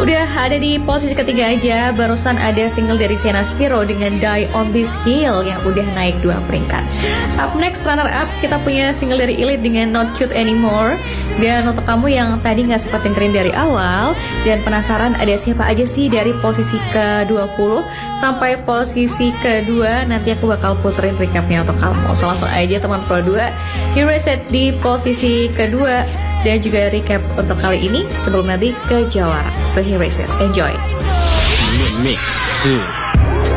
Udah ada di posisi ketiga aja. Barusan ada single dari Sienna Spiro dengan Die on This Hill yang udah naik 2 peringkat. Up next, runner up kita punya single dari Elite dengan Not Cute Anymore. Dan untuk kamu yang tadi gak sempat dengerin dari awal dan penasaran ada siapa aja sih dari posisi ke-20 sampai posisi kedua, nanti aku bakal puterin recapnya untuk kamu. So langsung aja teman Pro 2, Erased di posisi kedua dan juga recap untuk kali ini sebelum nanti ke Jawara. So Erased, enjoy. Mix 2